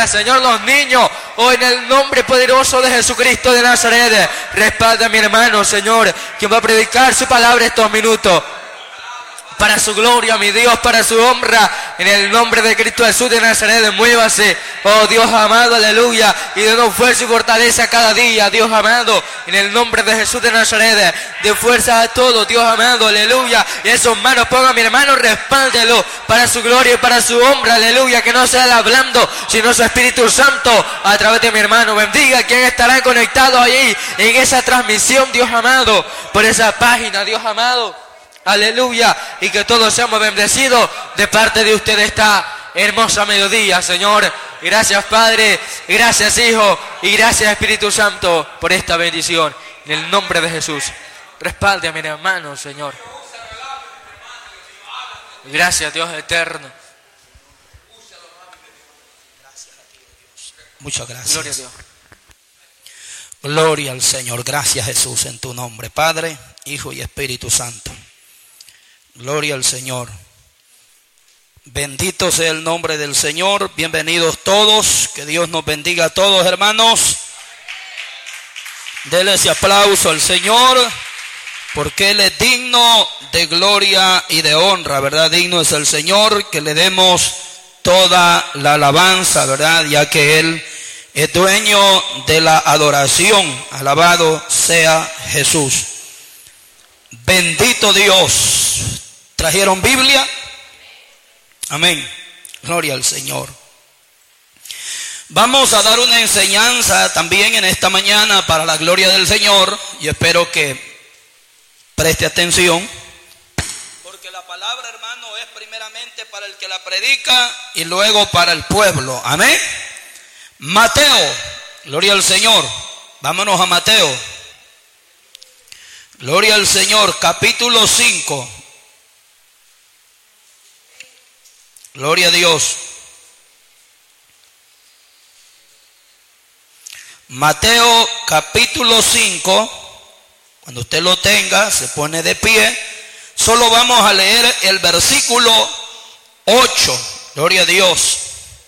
Señor, los niños, hoy en el nombre poderoso de Jesucristo de Nazaret, respalda a mi hermano, Señor, quien va a predicar su palabra estos minutos. Para su gloria, mi Dios, para su honra, en el nombre de Cristo Jesús de Nazaret, muévase, oh Dios amado, aleluya, y denos fuerza y fortaleza cada día, Dios amado, en el nombre de Jesús de Nazaret, de fuerza a todos, Dios amado, aleluya, y en sus manos ponga a mi hermano, respáldelo, para su gloria y para su honra, aleluya, que no sea él hablando, sino su Espíritu Santo, a través de mi hermano, bendiga a quien estará conectado allí, en esa transmisión, Dios amado, por esa página, Dios amado. Aleluya, y que todos seamos bendecidos de parte de usted esta hermosa mediodía, Señor. Gracias, Padre, gracias, Hijo, y gracias, Espíritu Santo, por esta bendición. En el nombre de Jesús, respalde a mi hermano, Señor. Gracias, Dios eterno. Muchas gracias. Gloria a Dios. Gloria al Señor. Gracias, Jesús, en tu nombre, Padre, Hijo y Espíritu Santo. Gloria al Señor. Bendito sea el nombre del Señor. Bienvenidos todos. Que Dios nos bendiga a todos, hermanos. Denle ese aplauso al Señor, porque Él es digno de gloria y de honra, ¿verdad? Digno es el Señor, que le demos toda la alabanza, ¿verdad? Ya que Él es dueño de la adoración. Alabado sea Jesús. Bendito Dios. ¿Trajeron Biblia? Amén. Gloria al Señor. Vamos a dar una enseñanza también en esta mañana para la gloria del Señor. Y espero que preste atención, porque la palabra, hermano, es primeramente para el que la predica y luego para el pueblo. Amén. Mateo. Gloria al Señor. Vámonos a Mateo. Gloria al Señor. Capítulo 5. Gloria a Dios. Mateo capítulo 5. Cuando usted lo tenga, se pone de pie. Solo vamos a leer el versículo 8. Gloria a Dios.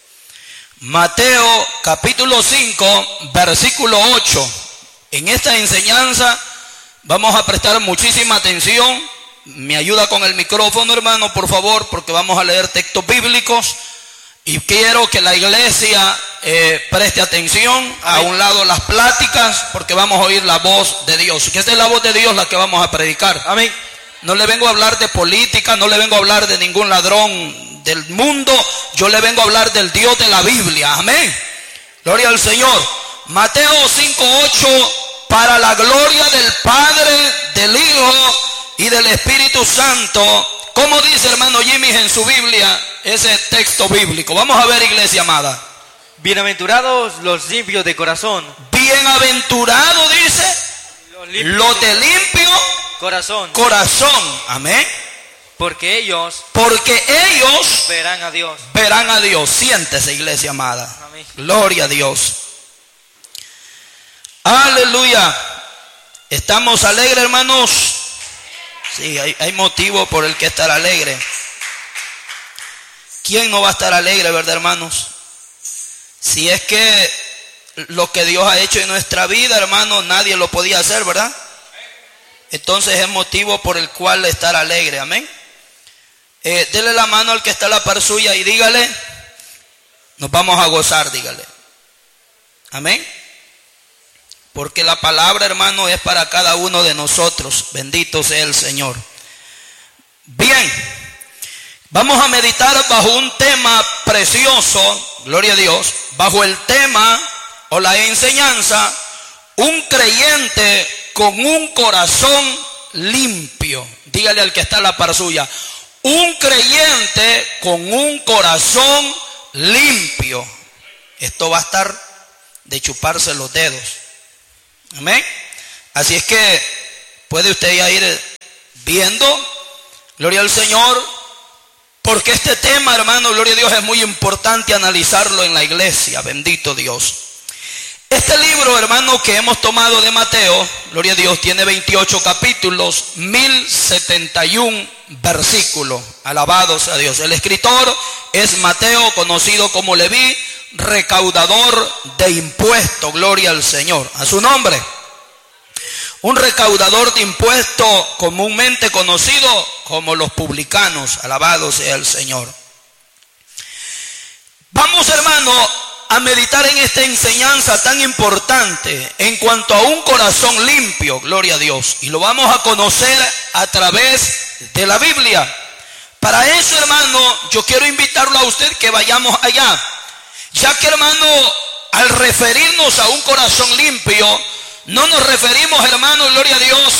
Mateo capítulo 5, versículo 8. En esta enseñanza vamos a prestar muchísima atención. Me ayuda con el micrófono, hermano, por favor, porque vamos a leer textos bíblicos y quiero que la iglesia preste atención. A un lado las pláticas, porque vamos a oír la voz de Dios, que esta es la voz de Dios la que vamos a predicar. Amén. No le vengo a hablar de política, no le vengo a hablar de ningún ladrón del mundo, yo le vengo a hablar del Dios de la Biblia. Amén. Gloria al Señor. Mateo 5:8, para la gloria del Padre, del Hijo y del Espíritu Santo. ¿Cómo dice, hermano Jimmy, en su Biblia ese texto bíblico? Vamos a ver, iglesia amada. Bienaventurados los limpios de corazón. Bienaventurado, dice, los de limpio corazón. Amén. Porque ellos verán a Dios. Siéntese, iglesia amada. Amén. Gloria a Dios. Aleluya. ¿Estamos alegres, hermanos? Sí, hay motivo por el que estar alegre. ¿Quién no va a estar alegre, verdad, hermanos? Si es que lo que Dios ha hecho en nuestra vida, hermanos, nadie lo podía hacer, ¿verdad? Entonces es motivo por el cual estar alegre. Amén. Dele la mano al que está a la par suya y dígale, nos vamos a gozar, dígale. Amén. Porque la palabra, hermano, es para cada uno de nosotros. Bendito sea el Señor. Bien, vamos a meditar bajo un tema precioso, gloria a Dios, bajo el tema o la enseñanza, un creyente con un corazón limpio. Dígale al que está a la par suya, un creyente con un corazón limpio. Esto va a estar de chuparse los dedos. Amén. Así es que puede usted ya ir viendo, gloria al Señor, porque este tema, hermano, gloria a Dios, es muy importante analizarlo en la iglesia. Bendito Dios. Este libro, hermano, que hemos tomado de Mateo, gloria a Dios, tiene 28 capítulos, 1071 versículos. Alabados a Dios. El escritor es Mateo, conocido como Leví, recaudador de impuestos, gloria al Señor, a su nombre. Un recaudador de impuestos comúnmente conocido como los publicanos, alabado sea el Señor. Vamos, hermano, a meditar en esta enseñanza tan importante en cuanto a un corazón limpio, gloria a Dios, y lo vamos a conocer a través de la Biblia. Para eso, hermano, yo quiero invitarlo a usted que vayamos allá, ya que, hermano, al referirnos a un corazón limpio, no nos referimos, hermano, gloria a Dios,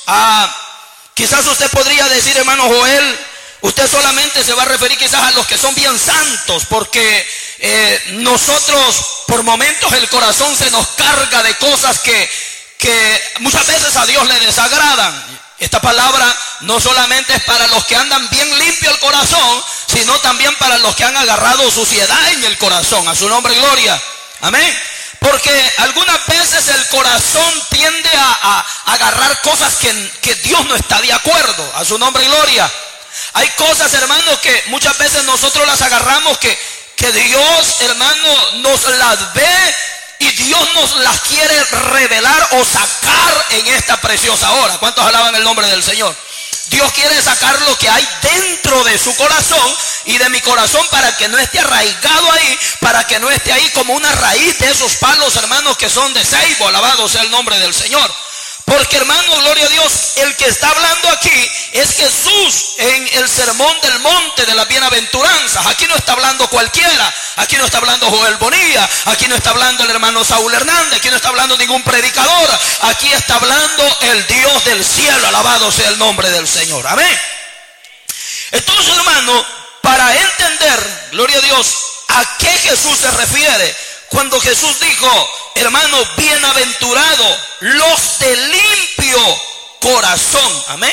quizás usted podría decir, hermano Joel, usted solamente se va a referir quizás a los que son bien santos, porque nosotros por momentos el corazón se nos carga de cosas que muchas veces a Dios le desagradan. Esta palabra no solamente es para los que andan bien limpio el corazón, sino también para los que han agarrado suciedad en el corazón. A su nombre, gloria. Amén. Porque algunas veces el corazón tiende a agarrar cosas que Dios no está de acuerdo. A su nombre, gloria. Hay cosas, hermanos, que muchas veces nosotros las agarramos que Dios, hermano, nos las ve y Dios nos las quiere revelar o sacar en esta preciosa hora. ¿Cuántos alaban el nombre del Señor? Dios quiere sacar lo que hay dentro de su corazón y de mi corazón para que no esté arraigado ahí, para que no esté ahí como una raíz de esos palos, hermanos, que son de ceibo. Alabado sea el nombre del Señor. Porque, hermano, gloria a Dios, el que está hablando aquí es Jesús en el sermón del monte de las bienaventuranzas. Aquí no está hablando cualquiera, aquí no está hablando Joel Bonilla, aquí no está hablando el hermano Saúl Hernández, aquí no está hablando ningún predicador, aquí está hablando el Dios del cielo, alabado sea el nombre del Señor. Amén. Entonces, hermano, para entender, gloria a Dios, a qué Jesús se refiere, cuando Jesús dijo, hermano, bienaventurado los de limpio corazón. Amén.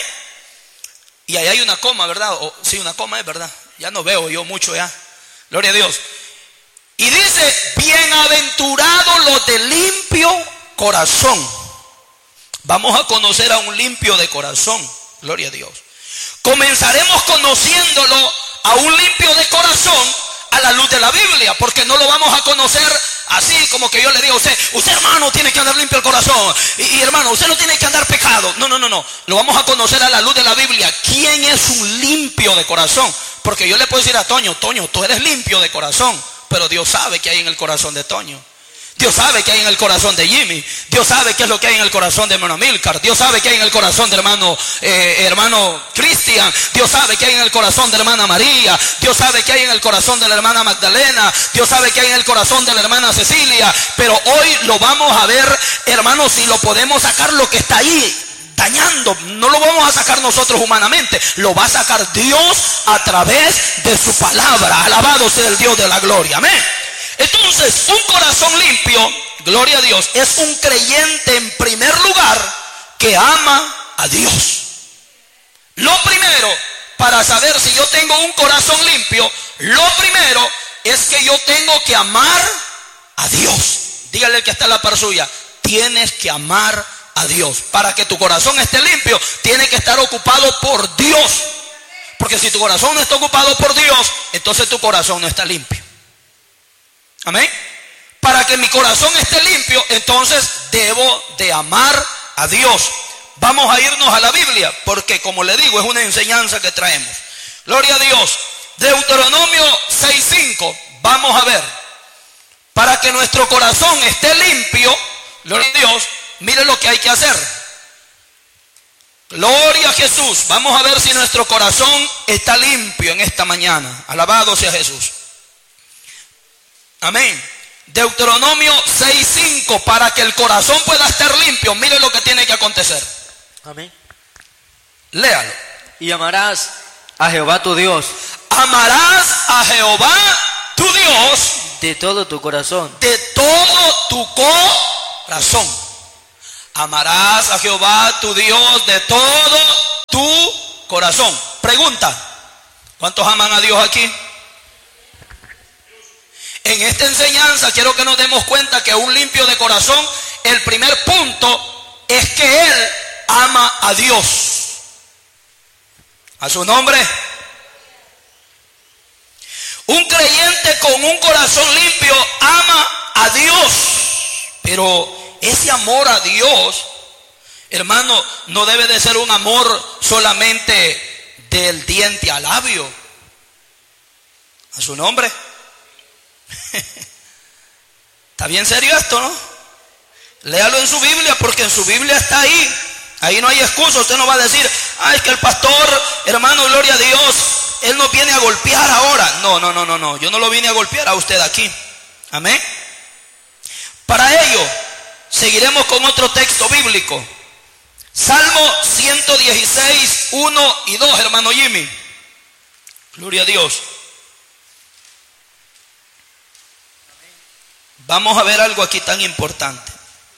Y ahí hay una coma, ¿verdad? Sí, una coma es verdad. Ya no veo yo mucho ya. Gloria a Dios. Y dice, bienaventurados los de limpio corazón. Vamos a conocer a un limpio de corazón. Gloria a Dios. Comenzaremos conociéndolo a un limpio de corazón a la luz de la Biblia, porque no lo vamos a conocer así como que yo le digo a usted hermano tiene que andar limpio el corazón, y hermano usted no tiene que andar pecado. No, lo vamos a conocer a la luz de la Biblia. ¿Quién es un limpio de corazón? Porque yo le puedo decir a Toño, tú eres limpio de corazón, pero Dios sabe qué hay en el corazón de Toño. Dios sabe qué hay en el corazón de Jimmy. Dios sabe qué es lo que hay en el corazón de hermano Milcar. Dios sabe qué hay en el corazón de hermano Cristian. Dios sabe qué hay en el corazón de hermana María. Dios sabe qué hay en el corazón de la hermana Magdalena. Dios sabe qué hay en el corazón de la hermana Cecilia. Pero hoy lo vamos a ver, hermanos, si lo podemos sacar lo que está ahí dañando. No lo vamos a sacar nosotros humanamente, lo va a sacar Dios a través de su palabra. Alabado sea el Dios de la gloria. Amén. Entonces, un corazón limpio, gloria a Dios, es un creyente en primer lugar que ama a Dios. Lo primero, para saber si yo tengo un corazón limpio, lo primero es que yo tengo que amar a Dios. Dígale al que está en la par suya, tienes que amar a Dios. Para que tu corazón esté limpio, tiene que estar ocupado por Dios. Porque si tu corazón no está ocupado por Dios, entonces tu corazón no está limpio. Amén. Para que mi corazón esté limpio, entonces debo de amar a Dios. Vamos a irnos a la Biblia, porque como le digo, es una enseñanza que traemos. Gloria a Dios. Deuteronomio 6:5. Vamos a ver. Para que nuestro corazón esté limpio, gloria a Dios, mire lo que hay que hacer. Gloria a Jesús. Vamos a ver si nuestro corazón está limpio en esta mañana. Alabado sea Jesús. Amén. Deuteronomio 6:5. Para que el corazón pueda estar limpio, mire lo que tiene que acontecer. Amén. Léalo. Y amarás a Jehová tu Dios. Amarás a Jehová tu Dios de todo tu corazón. De todo tu corazón. Amarás a Jehová tu Dios de todo tu corazón. Pregunta: ¿cuántos aman a Dios aquí? En esta enseñanza quiero que nos demos cuenta que un limpio de corazón, el primer punto es que él ama a Dios. A su nombre. Un creyente con un corazón limpio a Dios. Pero ese amor a Dios, hermano, no debe de ser un amor solamente del diente al labio. A su nombre. ¿Está bien serio esto, no? Léalo en su Biblia, porque en su Biblia está ahí. Ahí no hay excusa. Usted no va a decir, es que el pastor, hermano, gloria a Dios, él nos viene a golpear ahora. No. Yo no lo vine a golpear a usted aquí. Amén. Para ello, seguiremos con otro texto bíblico. Salmo 116, 1 y 2, hermano Jimmy. Gloria a Dios. Vamos a ver algo aquí tan importante.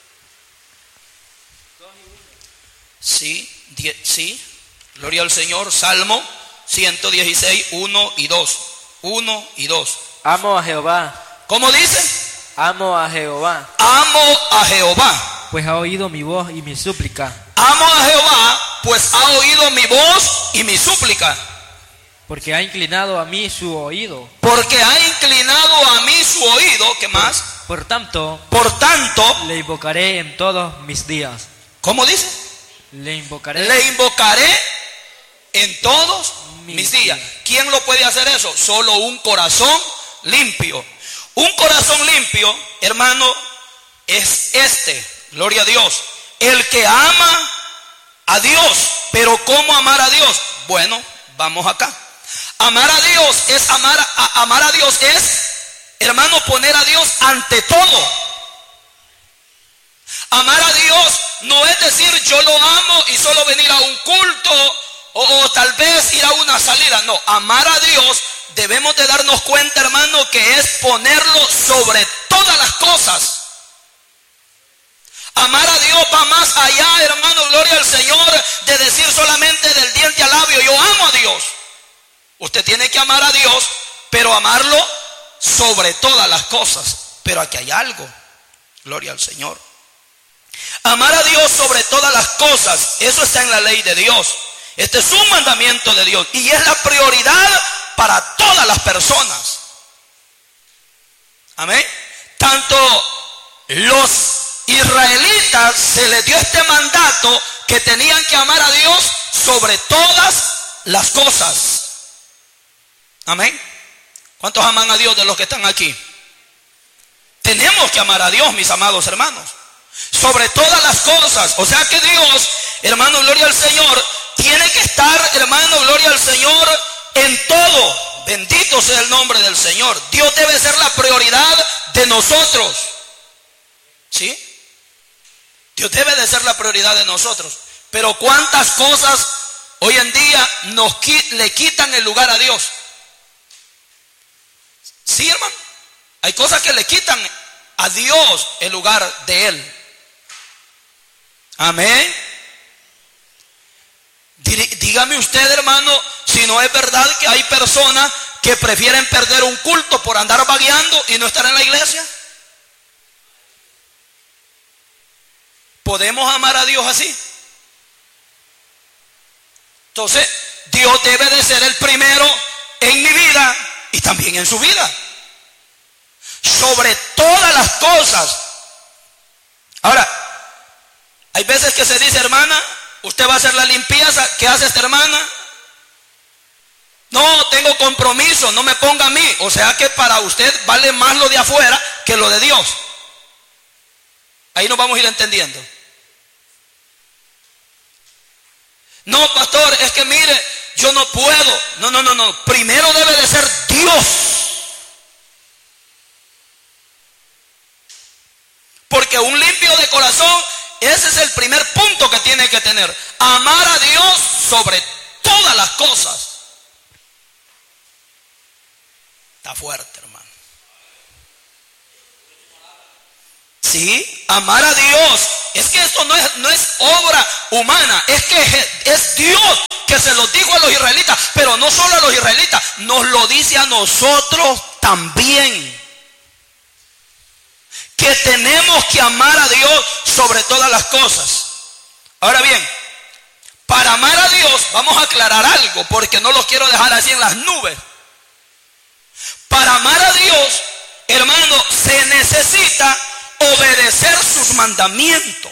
Sí, gloria al Señor. Salmo 116, 1 y 2. 1 y 2. Amo a Jehová. ¿Cómo dice? Amo a Jehová. Amo a Jehová. Pues ha oído mi voz y mi súplica. Amo a Jehová, pues ha oído mi voz y mi súplica. Porque ha inclinado a mí su oído. Porque ha inclinado a mí su oído. ¿Qué más? Por tanto, le invocaré en todos mis días. ¿Cómo dice? Le invocaré en todos mis días. ¿Quién lo puede hacer eso? Solo un corazón limpio. Un corazón limpio, hermano, es gloria a Dios, el que ama a Dios. Pero ¿cómo amar a Dios? Bueno, vamos acá. Amar a Dios es amar a Dios es, hermano, poner a Dios ante todo. Amar a Dios no es decir yo lo amo y solo venir a un culto o tal vez ir a una salida. No, amar a Dios debemos de darnos cuenta, hermano, que es ponerlo sobre todas las cosas. Amar a Dios va más allá, hermano, gloria al Señor, de decir solamente del diente al labio, yo amo a Dios. Usted tiene que amar a Dios, pero amarlo sobre todas las cosas. Pero aquí hay algo, gloria al Señor. Amar a Dios sobre todas las cosas, eso está en la ley de Dios. Este es un mandamiento de Dios y es la prioridad para todas las personas. Amén. Tanto los israelitas se les dio este mandato que tenían que amar a Dios sobre todas las cosas. Amén. ¿Cuántos aman a Dios de los que están aquí? Tenemos que amar a Dios, mis amados hermanos, sobre todas las cosas. O sea que Dios, hermano, gloria al Señor, tiene que estar, hermano, gloria al Señor, en todo. Bendito sea el nombre del Señor. Dios debe ser la prioridad de nosotros. ¿Sí? Dios debe de ser la prioridad de nosotros. Pero cuántas cosas hoy en día le quitan el lugar a Dios. Sí, hermano. Hay cosas que le quitan a Dios el lugar de Él. Amén. Dígame usted, hermano, si no es verdad que hay personas que prefieren perder un culto por andar vagueando y no estar en la iglesia. ¿Podemos amar a Dios así? Entonces, Dios debe de ser el primero en mi vida y también en su vida. Sobre todas las cosas. Ahora, hay veces que se dice, hermana, usted va a hacer la limpieza. ¿Qué hace esta hermana? No, tengo compromiso, no me ponga a mí. O sea que para usted vale más lo de afuera que lo de Dios. Ahí nos vamos a ir entendiendo. No, pastor, es que mire, yo no puedo. No. Primero debe de ser Dios. Porque un limpio de corazón, ese es el primer punto que tiene que tener. Amar a Dios sobre todas las cosas. Está fuerte, hermano. Sí, amar a Dios. Es que esto no es obra humana. Es que es Dios que se lo dijo a los israelitas. Pero no solo a los israelitas, nos lo dice a nosotros también. Que tenemos que amar a Dios sobre todas las cosas. Ahora bien, para amar a Dios, vamos a aclarar algo, porque no lo quiero dejar así en las nubes. Para amar a Dios, hermano, se necesita sus mandamientos.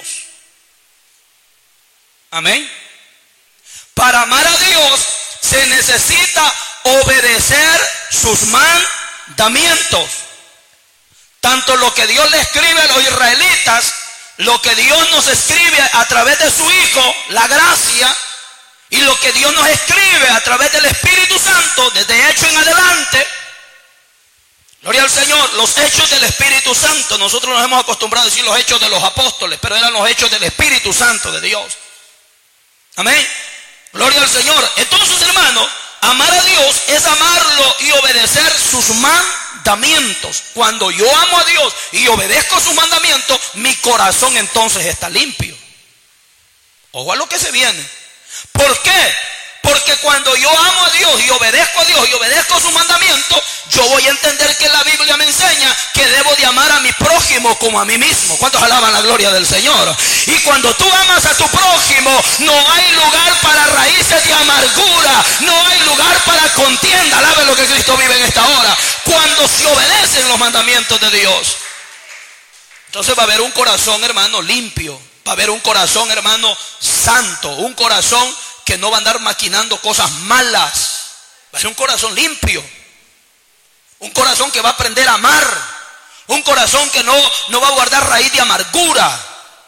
Amén. Para amar a Dios se necesita obedecer sus mandamientos. Tanto lo que Dios le escribe a los israelitas, lo que Dios nos escribe a través de su Hijo, la gracia, y lo que Dios nos escribe a través del Espíritu Santo, desde Hechos en adelante. Gloria al Señor, los hechos del Espíritu Santo. Nosotros nos hemos acostumbrado a decir los hechos de los apóstoles, pero eran los hechos del Espíritu Santo de Dios. Amén. Gloria al Señor. Entonces, hermano, amar a Dios es amarlo y obedecer sus mandamientos. Cuando yo amo a Dios y obedezco sus mandamientos, mi corazón entonces está limpio. Ojo a lo que se viene. ¿Por qué? Porque cuando yo amo a Dios y obedezco a Dios y obedezco sus mandamientos, yo voy a entender que la Biblia me enseña que debo de amar a mi prójimo como a mí mismo. ¿Cuántos alaban la gloria del Señor? Y cuando tú amas a tu prójimo, no hay lugar para raíces de amargura, no hay lugar para contienda. Alabe lo que Cristo vive en esta hora. Cuando se obedecen los mandamientos de Dios, entonces va a haber un corazón, hermano, limpio. Va a haber un corazón, hermano, santo. Un corazón que no va a andar maquinando cosas malas. Va a ser un corazón limpio. Un corazón que va a aprender a amar. Un corazón que no va a guardar raíz de amargura.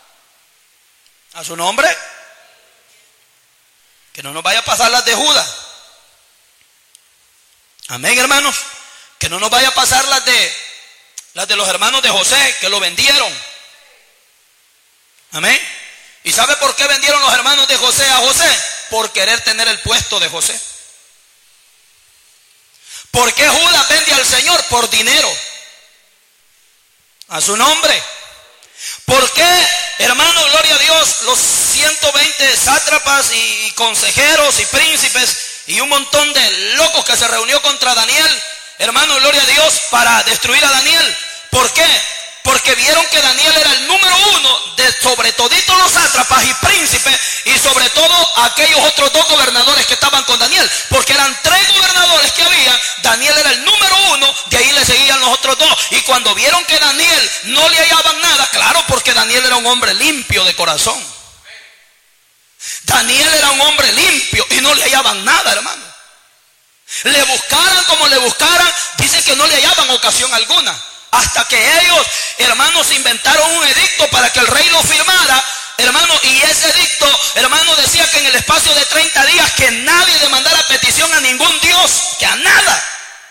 A su nombre. Que no nos vaya a pasar las de Judas. Amén, hermanos. Que no nos vaya a pasar las de los hermanos de José, que lo vendieron. Amén. ¿Y sabe por qué vendieron los hermanos de José a José? Por querer tener el puesto de José. ¿Por qué Judas vende al Señor? Por dinero. A su nombre. ¿Por qué, hermano, gloria a Dios, los 120 sátrapas y consejeros y príncipes y un montón de locos que se reunió contra Daniel, hermano, gloria a Dios, para destruir a Daniel? ¿Por qué? Porque vieron que Daniel era el número uno de sobre toditos los sátrapas y príncipes, y sobre todo aquellos otros dos gobernadores que estaban con Daniel, porque eran 3 gobernadores que había. Daniel era el número uno, de ahí le seguían los otros 2, y cuando vieron que Daniel no le hallaban nada, claro, porque Daniel era un hombre limpio de corazón. Daniel era un hombre limpio y no le hallaban nada, hermano. Le buscaran como le buscaran, dice que no le hallaban ocasión alguna. Hasta que ellos, hermanos, inventaron un edicto para que el rey lo firmara, hermano, y ese edicto, hermano, decía que en el espacio de 30 días que nadie demandara petición a ningún Dios, que a nada.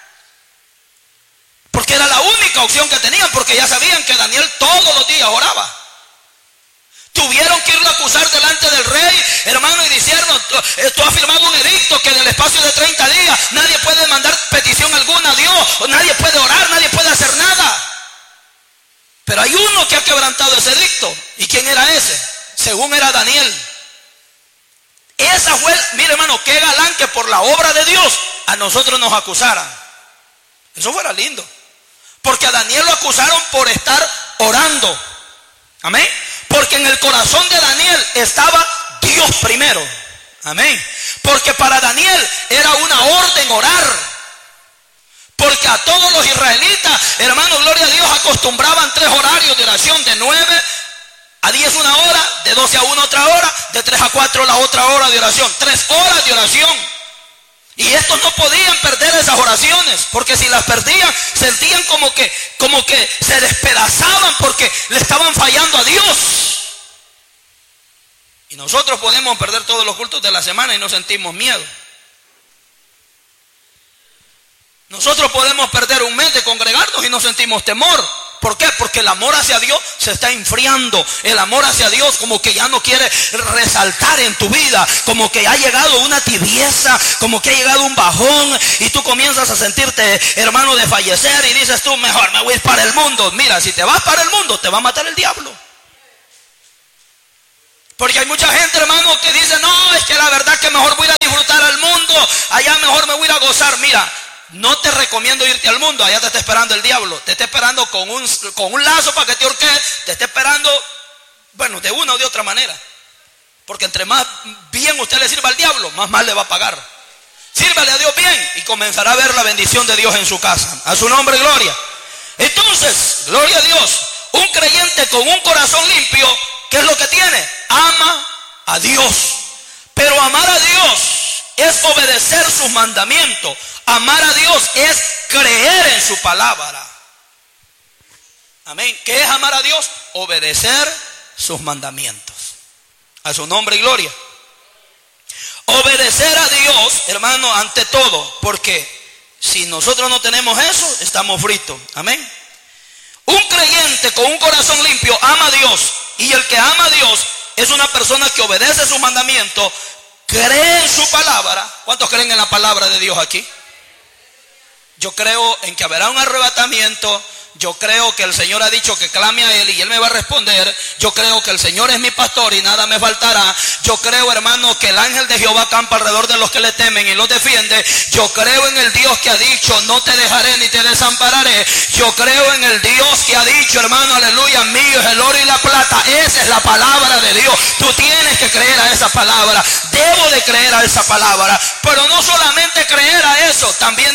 Porque era la única opción que tenían, porque ya sabían que Daniel todos los días oraba. Tuvieron que irlo a acusar delante del rey, hermano, y dijeron: tú has firmado un edicto que en el espacio de 30 días nadie puede mandar petición alguna a Dios, nadie puede orar, nadie puede hacer nada. Pero hay uno que ha quebrantado ese edicto. ¿Y quién era ese? Según era Daniel. Esa fue, mire, hermano, qué galán que por la obra de Dios a nosotros nos acusaran. Eso fuera lindo. Porque a Daniel lo acusaron por estar orando. Amén. Porque en el corazón de Daniel estaba Dios primero. Amén. Porque para Daniel era una orden orar. Porque a todos los israelitas, hermanos, gloria a Dios, acostumbraban 3 horarios de oración: de 9 a 10 una hora, de 12 a 1 otra hora, de 3 a 4 la otra hora de oración. 3 horas de oración. Y estos no podían perder esas oraciones, porque si las perdían, sentían como que se despedazaban porque le estaban fallando a Dios. Y nosotros podemos perder todos los cultos de la semana y no sentimos miedo. Nosotros podemos perder un mes de congregarnos y no sentimos temor. ¿Por qué? Porque el amor hacia Dios se está enfriando. El amor hacia Dios como que ya no quiere resaltar en tu vida. Como que ha llegado una tibieza, como que ha llegado un bajón, y tú comienzas a sentirte, hermano, de fallecer, y dices tú: mejor me voy a ir para el mundo. Mira, si te vas para el mundo, te va a matar el diablo. Porque hay mucha gente, hermano, que dice: no, es que la verdad que mejor voy a ir a disfrutar al mundo, allá mejor me voy a ir a gozar. Mira, no te recomiendo irte al mundo, allá te está esperando el diablo. Te está esperando con un lazo para que te ahorques. Te está esperando, bueno, de una o de otra manera. Porque entre más bien usted le sirva al diablo, más mal le va a pagar. Sírvale a Dios bien y comenzará a ver la bendición de Dios en su casa. A su nombre, gloria. Entonces, gloria a Dios. Un creyente con un corazón limpio, ¿qué es lo que tiene? Ama a Dios. Pero amar a Dios es obedecer sus mandamientos. Amar a Dios es creer en su palabra. Amén. ¿Qué es amar a Dios? Obedecer sus mandamientos. A su nombre y gloria. Obedecer a Dios, hermano, ante todo. Porque si nosotros no tenemos eso, estamos fritos. Amén. Un creyente con un corazón limpio ama a Dios. Y el que ama a Dios es una persona que obedece sus mandamientos, cree en su palabra. ¿Cuántos creen en la palabra de Dios aquí? Yo creo en que habrá un arrebatamiento. Yo creo que el Señor ha dicho que clame a Él y Él me va a responder. Yo creo que el Señor es mi pastor y nada me faltará. Yo creo, hermano, que el ángel de Jehová campa alrededor de los que le temen y los defiende. Yo creo en el Dios que ha dicho, no te dejaré ni te desampararé. Yo creo en el Dios que ha dicho, hermano, aleluya, mío es el oro y la plata. Esa es la palabra de Dios. Tú tienes que creer a esa palabra. Debo de creer a esa palabra. Pero no solamente creer a eso, también